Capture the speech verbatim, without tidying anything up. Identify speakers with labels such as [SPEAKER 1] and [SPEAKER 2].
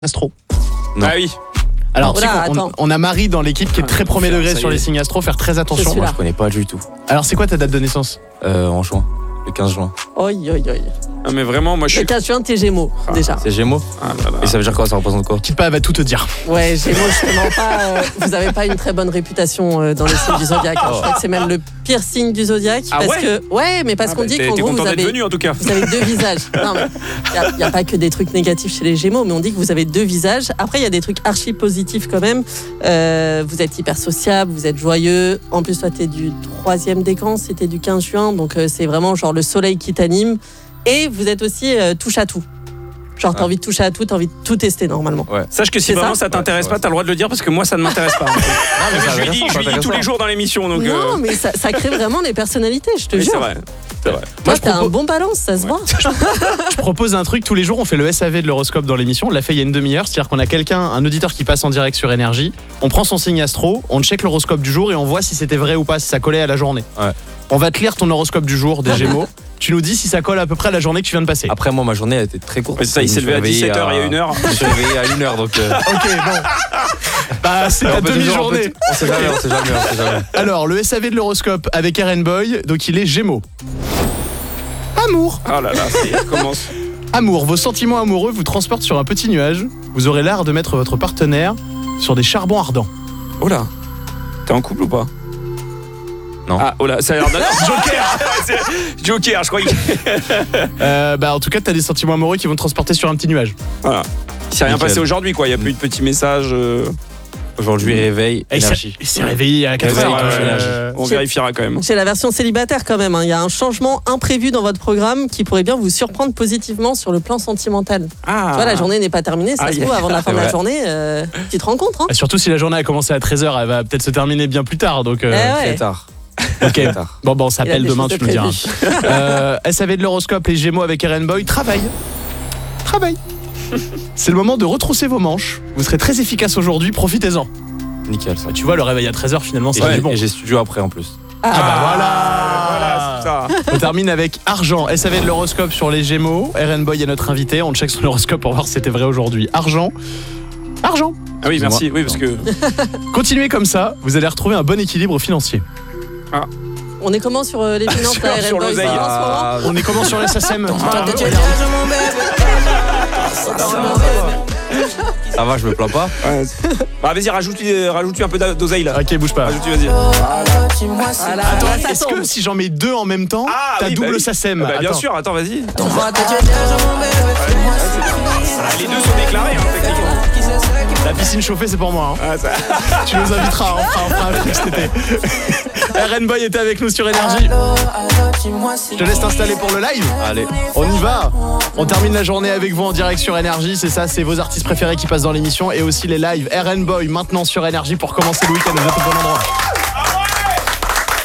[SPEAKER 1] Astro.
[SPEAKER 2] Non.
[SPEAKER 3] Ah oui.
[SPEAKER 1] Alors,
[SPEAKER 4] Oh là,
[SPEAKER 1] tu sais qu'on-
[SPEAKER 4] attends.
[SPEAKER 1] on, on a Marie dans l'équipe qui est très premier
[SPEAKER 3] Ah,
[SPEAKER 1] degré
[SPEAKER 3] ça
[SPEAKER 1] sur
[SPEAKER 3] y
[SPEAKER 1] les
[SPEAKER 3] est.
[SPEAKER 1] signes astro, faire très attention.
[SPEAKER 4] celui-là.
[SPEAKER 2] Moi, je connais pas du tout.
[SPEAKER 1] Alors, c'est quoi ta date de naissance?
[SPEAKER 2] Euh, en juin, le quinze juin.
[SPEAKER 4] Oi, oi, oi.
[SPEAKER 3] Ah, mais vraiment, moi je
[SPEAKER 4] Le
[SPEAKER 3] suis.
[SPEAKER 4] quinze juin, t'es Gémeaux,
[SPEAKER 3] Ah.
[SPEAKER 4] déjà.
[SPEAKER 2] C'est Gémeaux.
[SPEAKER 3] Ah là là.
[SPEAKER 2] Et ça veut dire quoi? Ça représente quoi?
[SPEAKER 1] Quitte pas, elle va tout te dire.
[SPEAKER 4] Ouais, Gémeaux, justement pas. euh, vous avez pas une très bonne réputation euh, dans les signes du zodiaque. hein. Je crois que c'est même le pire signe du zodiaque.
[SPEAKER 3] Ah
[SPEAKER 4] parce
[SPEAKER 3] ouais
[SPEAKER 4] que, ouais, mais parce
[SPEAKER 3] Ah
[SPEAKER 4] qu'on
[SPEAKER 3] bah,
[SPEAKER 4] dit
[SPEAKER 3] t'es-
[SPEAKER 4] qu'en
[SPEAKER 3] t'es
[SPEAKER 4] gros,
[SPEAKER 3] content
[SPEAKER 4] vous
[SPEAKER 3] d'être
[SPEAKER 4] avez,
[SPEAKER 3] venu en tout cas.
[SPEAKER 4] vous avez deux visages. Non, mais il n'y a, a pas que des trucs négatifs chez les Gémeaux, mais on dit que vous avez deux visages. Après, il y a des trucs archi positifs quand même. Euh, vous êtes hyper sociable, vous êtes joyeux. En plus, toi, t'es du troisième décan, c'était du quinze juin. Donc, euh, c'est vraiment genre le soleil qui t'anime. Et vous êtes aussi euh, touche à tout. Genre, t'as
[SPEAKER 2] Ah.
[SPEAKER 4] envie de toucher à tout, t'as envie de tout tester normalement.
[SPEAKER 2] Ouais.
[SPEAKER 3] Sache que si
[SPEAKER 4] C'est
[SPEAKER 3] vraiment
[SPEAKER 4] ça
[SPEAKER 3] ça t'intéresse
[SPEAKER 2] Ouais,
[SPEAKER 3] pas,
[SPEAKER 2] ouais.
[SPEAKER 3] t'as le droit de le dire parce que moi ça ne m'intéresse pas.
[SPEAKER 2] Non,
[SPEAKER 3] Mais
[SPEAKER 2] c'est
[SPEAKER 3] je lui
[SPEAKER 2] intéressant,
[SPEAKER 3] dis, je
[SPEAKER 2] c'est
[SPEAKER 3] lui dis tous
[SPEAKER 2] intéressant.
[SPEAKER 3] les jours dans l'émission donc.
[SPEAKER 4] Non,
[SPEAKER 3] euh,
[SPEAKER 4] mais ça, ça crée vraiment des personnalités, je te
[SPEAKER 3] oui,
[SPEAKER 4] jure.
[SPEAKER 3] c'est vrai. C'est vrai.
[SPEAKER 4] Toi,
[SPEAKER 1] Moi, je
[SPEAKER 4] t'as un
[SPEAKER 1] propose-
[SPEAKER 4] bon balance, ça se
[SPEAKER 3] Ouais.
[SPEAKER 4] voit.
[SPEAKER 1] Je propose un truc, tous les jours on fait le S A V de l'horoscope dans l'émission, on l'a fait il y a une demi-heure, c'est-à-dire qu'on a quelqu'un, un auditeur qui passe en direct sur Énergie, on prend son signe astro, on check l'horoscope du jour et on voit si c'était vrai ou pas, si ça collait à la journée.
[SPEAKER 2] Ouais.
[SPEAKER 1] On va te lire ton horoscope du jour des Gémeaux, tu nous dis si ça colle à peu près à la journée que tu viens de passer.
[SPEAKER 2] Après, moi, ma journée a été très courte.
[SPEAKER 3] Ouais, c'est ça, il
[SPEAKER 2] Je
[SPEAKER 3] s'est
[SPEAKER 2] me
[SPEAKER 3] levé à
[SPEAKER 2] suis réveillé
[SPEAKER 3] dix-sept heures il y a une heure.
[SPEAKER 2] Je me suis réveillé à une heure, donc. euh,
[SPEAKER 1] Ok, bon. Bah, c'est
[SPEAKER 2] on
[SPEAKER 1] la
[SPEAKER 2] peut toujours- on peut-
[SPEAKER 1] demi-journée.
[SPEAKER 2] On sait jamais, on sait jamais, on sait jamais.
[SPEAKER 1] Alors, le S A V de l'horoscope avec Eren Boy, donc il est Gémeaux. Amour.
[SPEAKER 3] Oh là là, ça y est, commence.
[SPEAKER 1] Amour, vos sentiments amoureux vous transportent sur un petit nuage. Vous aurez l'art de mettre votre partenaire sur des charbons ardents.
[SPEAKER 3] Oh là. T'es en couple ou pas?
[SPEAKER 2] Non.
[SPEAKER 3] Ah, oh là, ça a l'air d'un Joker. C'est- Joker, je crois. qu'il-
[SPEAKER 1] Euh, bah, en tout cas, t'as des sentiments amoureux qui vont te transporter sur un petit nuage.
[SPEAKER 3] Voilà. Il s'est rien
[SPEAKER 2] Nickel.
[SPEAKER 3] passé aujourd'hui quoi, il y a plus de petits messages. euh,
[SPEAKER 2] Aujourd'hui, réveil,
[SPEAKER 1] Et il s'est-
[SPEAKER 2] énergie.
[SPEAKER 1] il s'est réveillé à quatre
[SPEAKER 2] Réveil,
[SPEAKER 1] heures.
[SPEAKER 2] touche énergie.
[SPEAKER 3] On
[SPEAKER 4] J'ai-
[SPEAKER 3] vérifiera quand même.
[SPEAKER 4] C'est la version célibataire quand même. hein. Il y a un changement imprévu dans votre programme qui pourrait bien vous surprendre positivement sur le plan sentimental.
[SPEAKER 3] Ah.
[SPEAKER 4] Tu vois, la journée n'est pas terminée. Ça
[SPEAKER 3] Ah,
[SPEAKER 4] se
[SPEAKER 3] yeah.
[SPEAKER 4] trouve, avant la fin
[SPEAKER 2] C'est
[SPEAKER 4] de la
[SPEAKER 2] vrai.
[SPEAKER 4] journée, euh, petite rencontre. Hein.
[SPEAKER 1] Et surtout si la journée a commencé à treize heures, elle va peut-être se terminer bien plus tard. Donc, euh,
[SPEAKER 4] Eh ouais.
[SPEAKER 2] Très tard.
[SPEAKER 1] ok.
[SPEAKER 2] Très tard.
[SPEAKER 1] Bon, bon, on
[SPEAKER 4] Il y a
[SPEAKER 1] s'appelle
[SPEAKER 4] des
[SPEAKER 1] demain,
[SPEAKER 4] choses
[SPEAKER 1] tu
[SPEAKER 4] de
[SPEAKER 1] nous diras.
[SPEAKER 4] prévues.
[SPEAKER 1] Euh, S A V de l'horoscope, les Gémeaux avec Eren Boy, travail. Travail. C'est le moment de retrousser vos manches. Vous serez très efficace aujourd'hui, profitez-en.
[SPEAKER 2] Nickel, ça.
[SPEAKER 1] Tu vois, le réveil à treize heures, finalement,
[SPEAKER 2] Et
[SPEAKER 1] c'est
[SPEAKER 2] j'ai-
[SPEAKER 1] du bon.
[SPEAKER 2] et j'ai studio après en plus.
[SPEAKER 4] Ah,
[SPEAKER 1] Ah bah
[SPEAKER 3] Voilà, c'est ça.
[SPEAKER 1] On termine avec argent. S A V de l'horoscope sur les Gémeaux. Eren Boy est notre invité. On check son horoscope pour voir si c'était vrai aujourd'hui. Argent. Argent.
[SPEAKER 3] Ah oui, merci. Oui, parce que.
[SPEAKER 1] Continuez comme ça, vous allez retrouver un bon équilibre financier.
[SPEAKER 4] On est comment sur euh, les finances
[SPEAKER 3] Sur-
[SPEAKER 4] là, Eren
[SPEAKER 3] sur
[SPEAKER 4] Boy,
[SPEAKER 3] l'oseille.
[SPEAKER 4] ça va en ce moment
[SPEAKER 2] Ah,
[SPEAKER 1] On est comment sur les S A C M?
[SPEAKER 2] ça va, je me plains pas.
[SPEAKER 3] Ouais. Bah, vas-y, rajoute-lui rajoute un peu d'oseille là.
[SPEAKER 1] Ok, bouge pas.
[SPEAKER 3] Rajoute-lui, vas-y.
[SPEAKER 4] Voilà,
[SPEAKER 1] Attends,
[SPEAKER 4] là, ça
[SPEAKER 1] est-ce
[SPEAKER 4] tombe.
[SPEAKER 1] que si j'en mets deux en même temps,
[SPEAKER 3] Ah,
[SPEAKER 1] t'as
[SPEAKER 3] oui, bah
[SPEAKER 1] double
[SPEAKER 3] oui.
[SPEAKER 1] S A C M?
[SPEAKER 3] Ah bah, bien
[SPEAKER 1] Attends.
[SPEAKER 3] sûr, attends, vas-y. Ah, les deux sont déclarés, hein, techniquement.
[SPEAKER 1] La piscine chauffée, c'est pour moi. hein.
[SPEAKER 3] Ah, ça-
[SPEAKER 1] Tu nous inviteras, on fera, on fera un truc cet été. Eren Boy était avec nous sur Énergie. Je te laisse t'installer pour le live.
[SPEAKER 2] Allez.
[SPEAKER 1] On y va. On termine la journée avec vous en direct sur Énergie. C'est ça, c'est vos artistes préférés qui passent dans l'émission et aussi les lives. Eren Boy maintenant sur Énergie pour commencer le week-end. Vous êtes au bon endroit.